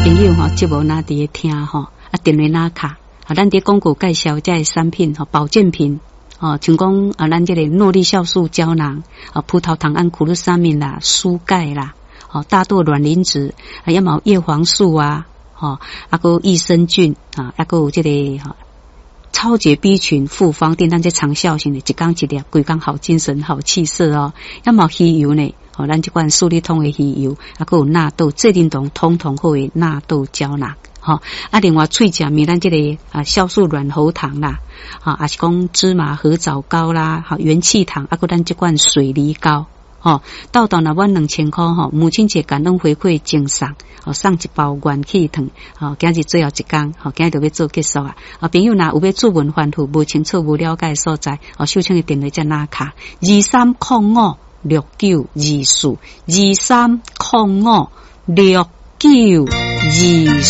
朋友节目哪伫听电话哪卡咱伫广告介绍这产品保健品像讲咱这个诺丽酵素胶囊葡萄糖胺苦鲁沙敏啦、舒钙啦、大豆卵磷脂也有叶黄素啊还有益生菌还有这个超级 B 群复方订咱这长效型的一天一粒，规工好精神好气色也有鱼油呢咱这款素利通的鱼油还有纳豆这叮咚通通好的纳豆胶囊另外喙食面咱这个酵素软喉糖啦也是讲芝麻合枣糕啦元气糖还有咱这款水梨膏到若阮2000块母亲节感恩回馈赠送送一包元气糖今日最后一天今日就要做结束朋友若有要做文反复无清楚无了解的所在秀清的电话在哪卡2305692423056924